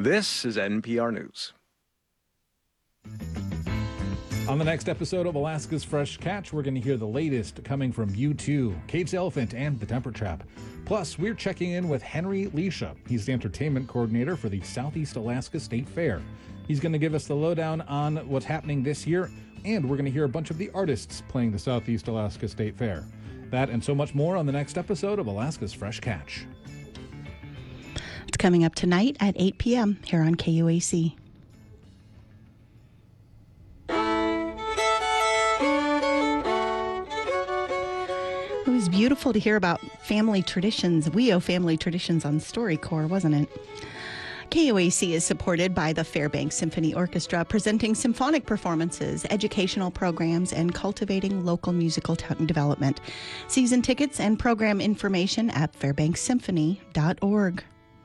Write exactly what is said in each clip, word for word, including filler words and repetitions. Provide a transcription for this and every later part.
This is N P R News. On the next episode of Alaska's Fresh Catch, we're going to hear the latest coming from U two, Kate's Elephant, and the Temper Trap. Plus, we're checking in with Henry Leisha. He's the entertainment coordinator for the Southeast Alaska State Fair. He's going to give us the lowdown on what's happening this year, and we're going to hear a bunch of the artists playing the Southeast Alaska State Fair. That and so much more on the next episode of Alaska's Fresh Catch. It's coming up tonight at eight p.m. here on K U A C. It was beautiful to hear about family traditions, W E O family traditions on StoryCorps, wasn't it? K U A C is supported by the Fairbanks Symphony Orchestra, presenting symphonic performances, educational programs, and cultivating local musical t- development. Season tickets and program information at fairbanks symphony dot org.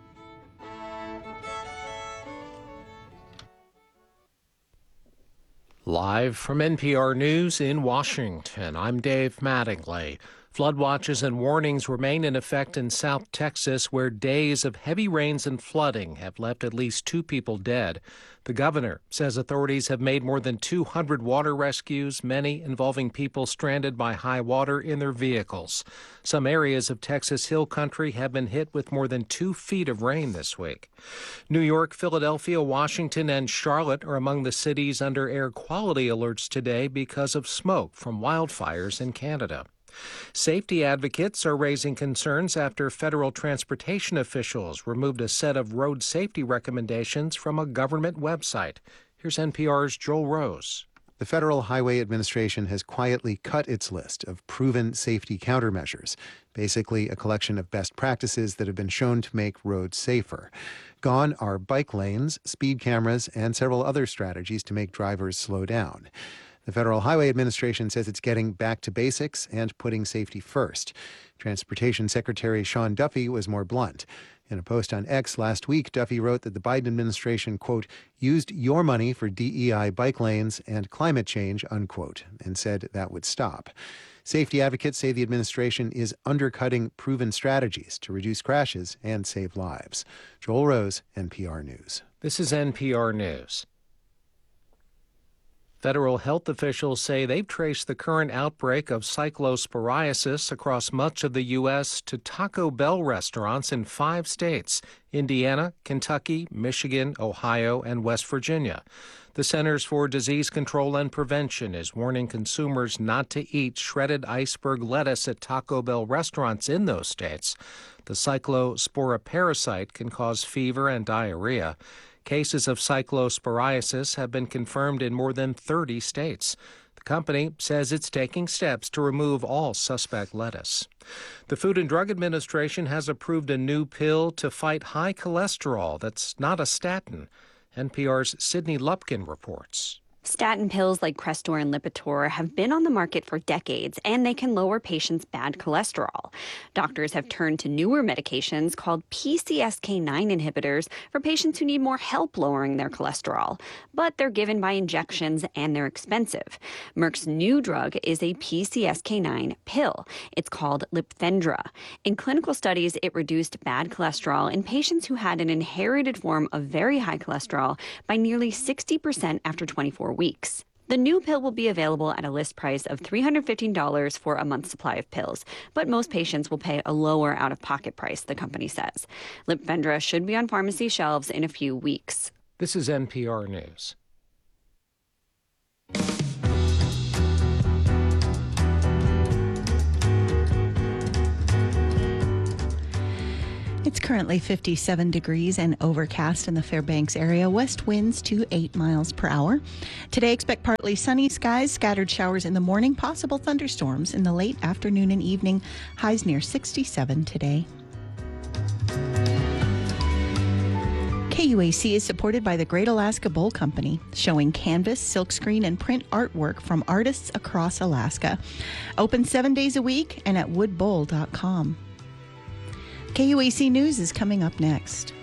Live from N P R News in Washington, I'm Dave Mattingly. Flood watches and warnings remain in effect in South Texas, where days of heavy rains and flooding have left at least two people dead. The governor says authorities have made more than two hundred water rescues, many involving people stranded by high water in their vehicles. Some areas of Texas Hill Country have been hit with more than two feet of rain this week. New York, Philadelphia, Washington, and Charlotte are among the cities under air quality alerts today because of smoke from wildfires in Canada. Safety advocates are raising concerns after federal transportation officials removed a set of road safety recommendations from a government website. Here's N P R's Joel Rose. The Federal Highway Administration has quietly cut its list of proven safety countermeasures, basically a collection of best practices that have been shown to make roads safer. Gone are bike lanes, speed cameras, and several other strategies to make drivers slow down. The Federal Highway Administration says it's getting back to basics and putting safety first. Transportation Secretary Sean Duffy was more blunt. In a post on X last week, Duffy wrote that the Biden administration, quote, used your money for D E I bike lanes and climate change, unquote, and said that would stop. Safety advocates say the administration is undercutting proven strategies to reduce crashes and save lives. Joel Rose, N P R News. This is N P R News. Federal health officials say they've traced the current outbreak of cyclosporiasis across much of the U S to Taco Bell restaurants in five states: Indiana, Kentucky, Michigan, Ohio, and West Virginia. The Centers for Disease Control and Prevention is warning consumers not to eat shredded iceberg lettuce at Taco Bell restaurants in those states. The cyclospora parasite can cause fever and diarrhea. Cases of cyclosporiasis have been confirmed in more than thirty states. The company says it's taking steps to remove all suspect lettuce. The Food and Drug Administration has approved a new pill to fight high cholesterol that's not a statin. N P R's Sydney Lupkin reports. Statin pills like Crestor and Lipitor have been on the market for decades, and they can lower patients' bad cholesterol. Doctors have turned to newer medications called P C S K nine inhibitors for patients who need more help lowering their cholesterol. But they're given by injections, and they're expensive. Merck's new drug is a P C S K nine pill. It's called Lipfendra. In clinical studies, it reduced bad cholesterol in patients who had an inherited form of very high cholesterol by nearly sixty percent after twenty-four weeks. The new pill will be available at a list price of three hundred fifteen dollars for a month's supply of pills, but most patients will pay a lower out-of-pocket price, the company says. Lipfendra should be on pharmacy shelves in a few weeks. This is N P R News. It's currently fifty-seven degrees and overcast in the Fairbanks area. West winds to eight miles per hour. Today, expect partly sunny skies, scattered showers in the morning, possible thunderstorms in the late afternoon and evening. Highs near sixty-seven today. K U A C is supported by the Great Alaska Bowl Company, showing canvas, silkscreen, and print artwork from artists across Alaska. Open seven days a week and at wood bowl dot com. K U A C News is coming up next.